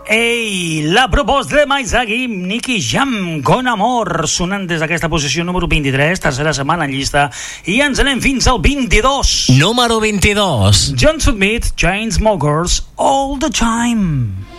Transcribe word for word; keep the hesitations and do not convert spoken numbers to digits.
Ei, la proposta de Maizagi, Nicky Jam, con amor, sonant des d'aquesta posició número vint-i-tres, tercera setmana en llista, i ens anem fins al vint-i-dos. Número vint-i-dos. John Submit, Chainsmokers, All the Time.